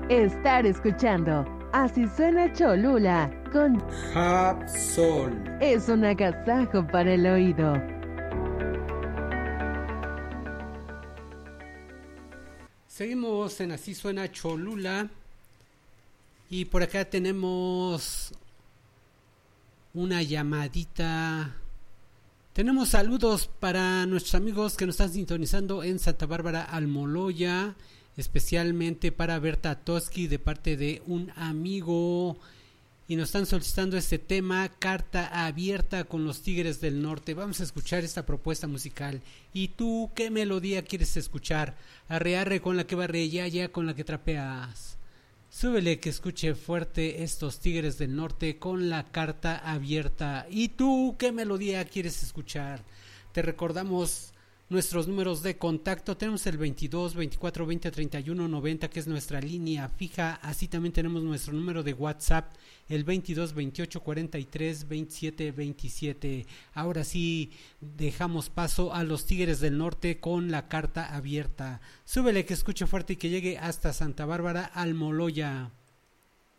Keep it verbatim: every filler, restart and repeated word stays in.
Estar escuchando Así Suena Cholula con Hapsol. Es un agasajo para el oído. Seguimos en Así Suena Cholula. Y por acá tenemos una llamadita. Tenemos saludos para nuestros amigos que nos están sintonizando en Santa Bárbara Almoloya, especialmente para Berta Toski de parte de un amigo, y nos están solicitando este tema, Carta Abierta con los Tigres del Norte. Vamos a escuchar esta propuesta musical. ¿Y tú qué melodía quieres escuchar? Arre arre con la que barre, ya ya con la que trapeas. Súbele que escuche fuerte estos Tigres del Norte con la Carta Abierta. ¿Y tú qué melodía quieres escuchar? Te recordamos nuestros números de contacto. Tenemos el veintidós, veinticuatro, veinte, treinta y uno, noventa, que es nuestra línea fija. Así también tenemos nuestro número de WhatsApp, el veintidós, veintiocho, cuarenta y tres, veintisiete, veintisiete. Ahora sí, dejamos paso a los Tigres del Norte con la Carta Abierta. Súbele que escuche fuerte y que llegue hasta Santa Bárbara Almoloya.